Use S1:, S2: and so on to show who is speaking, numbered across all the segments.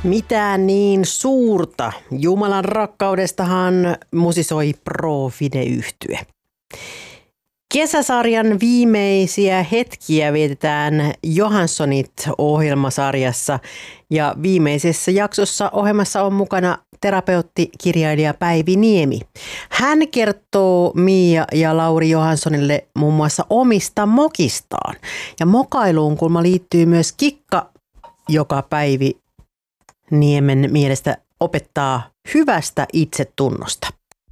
S1: Mitään niin suurta. Jumalan rakkaudestahan musisoi Pro-Fide-yhtye. Kesäsarjan viimeisiä hetkiä vietetään Johanssonit-ohjelmasarjassa ja viimeisessä jaksossa ohjelmassa on mukana terapeutti, kirjailija Päivi Niemi. Hän kertoo Mia ja Lauri Johanssonille muun muassa omista mokistaan. Ja mokailuun kulma liittyy myös kikka, joka Päivi Niemen mielestä opettaa hyvästä itsetunnosta.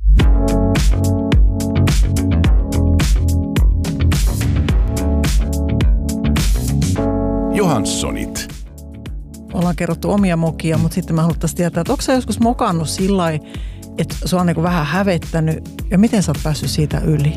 S2: Johanssonit.
S3: Ollaan kerrottu omia mokia, mutta sitten mä haluttaisiin tietää, että onko sä joskus mokannut sillä lailla, että sua on niin vähän hävettänyt ja miten sä oot päässyt siitä yli?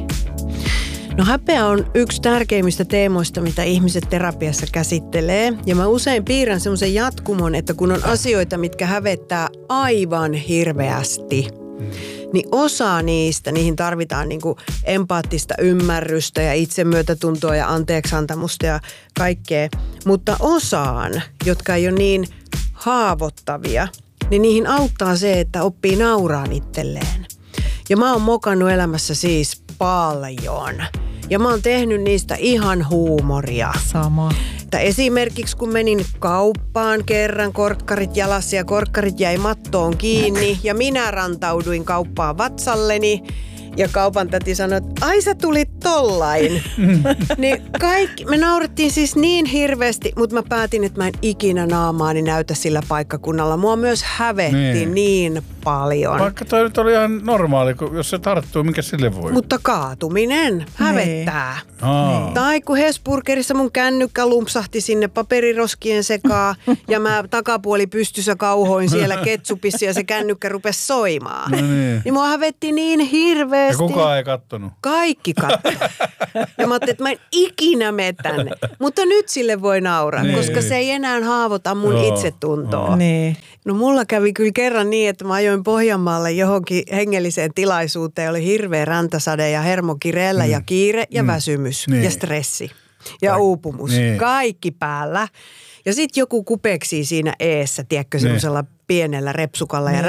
S4: No häpeä on yksi tärkeimmistä teemoista, mitä ihmiset terapiassa käsittelee. Ja mä usein piirrän semmoisen jatkumon, että kun on asioita, mitkä hävettää aivan hirveästi, niin osa niihin tarvitaan niinku empaattista ymmärrystä ja itsemyötätuntoa ja anteeksiantamusta ja kaikkea. Mutta osaan, jotka ei ole niin haavoittavia, niin niihin auttaa se, että oppii nauraan itselleen. Ja mä oon mokannut elämässä siis paljon. Ja mä oon tehnyt niistä ihan huumoria.
S3: Sama.
S4: Esimerkiksi kun menin kauppaan kerran, korkkarit jalassa ja korkkarit jäi mattoon kiinni ja minä rantauduin kauppaan vatsalleni. Ja kaupan täti sanoi, että ai sä tulit tollain. Niin me naurettiin siis niin hirveästi, mutta mä päätin, että mä en ikinä naamaani näytä sillä paikkakunnalla. Mua myös hävetti niin paljon.
S2: Vaikka toi nyt oli ihan normaali, jos se tarttuu, mikä sille voi?
S4: Mutta kaatuminen hävettää. Tai kun Hesburgerissa mun kännykkä lumpsahti sinne paperiroskien sekaan ja mä takapuoli pystyssä kauhoin siellä ketsupissa ja se kännykkä rupesi soimaan. Niin mua hävetti niin hirveästi.
S2: Ja kukaan ei kattonut?
S4: Kaikki kattoi. Ja mä ajattelin, että mä en ikinä mene tänne. Mutta nyt sille voi nauraa, koska se ei enää haavoita mun itsetuntoa.
S3: Niin.
S4: No mulla kävi kyllä kerran niin, että mä ajoin Pohjanmaalle johonkin hengelliseen tilaisuuteen. Oli hirveä räntäsade ja hermokireellä ja kiire ja väsymys ja stressi ja uupumus. Kaikki päällä. Ja sitten joku kupeksii siinä eessä, tiedätkö, semmoisella pienellä repsukalla ja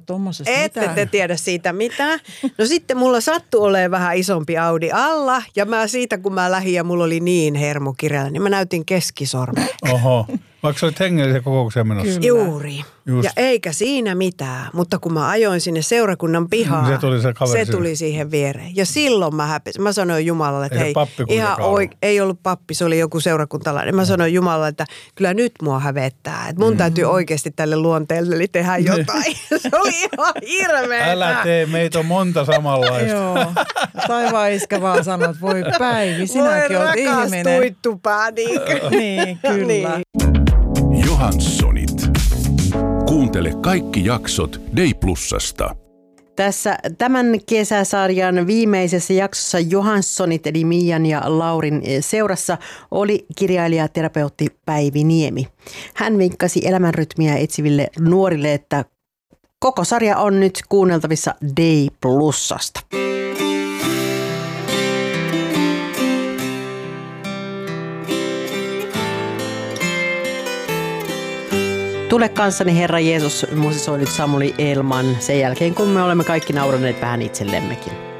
S4: Ette te tiedä siitä mitään. No sitten mulla sattui olemaan vähän isompi Audi alla ja mä siitä kun mä lähdin ja mulla oli niin hermokireellä, niin mä näytin keskisormen.
S2: Oho. Vaikka sä olit hengellisen kokoukseen menossa?
S4: Kyllä. Juuri. Just. Ja eikä siinä mitään, mutta kun mä ajoin sinne seurakunnan pihaan, se tuli siihen viereen. Ja silloin mä häpesin. Mä sanoin Jumalalle, että hei, ei ollut pappi, se oli joku seurakuntalainen. Mä sanoin Jumalalle, että kyllä nyt mua hävettää. Että mun täytyy oikeasti tälle luonteelle tehdä jotain. Se oli ihan hirveetä.
S2: Älä tee, meitä on monta samanlaista.
S3: Joo. Taivaan iskä vaan sanoo, että voi Päivi, sinäkin oot ihminen.
S4: Voi rakas tuittupää,
S3: niin, kyllä.
S4: Niin.
S2: Johanssonit. Kuuntele kaikki jaksot Day+:sta.
S1: Tässä tämän kesäsarjan viimeisessä jaksossa Johanssonit eli Mian ja Laurin seurassa oli kirjailija terapeutti Päivi Niemi. Hän vinkkasi elämänrytmiä etsiville nuorille, että koko sarja on nyt kuunneltavissa Day+:sta. Tule kanssani Herra Jeesus, musisoi nyt Samuli Elman sen jälkeen, kun me olemme kaikki nauraneet vähän itsellemmekin.